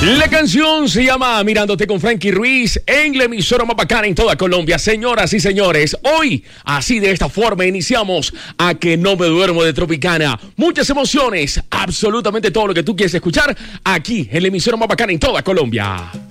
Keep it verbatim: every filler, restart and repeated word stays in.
La canción se llama Mirándote con Frankie Ruiz en la emisora más bacana en toda Colombia. Señoras y señores, hoy, así de esta forma, iniciamos A Que No Me Duermo de Tropicana. Muchas emociones, absolutamente todo lo que tú quieres escuchar aquí en la emisora más bacana en toda Colombia.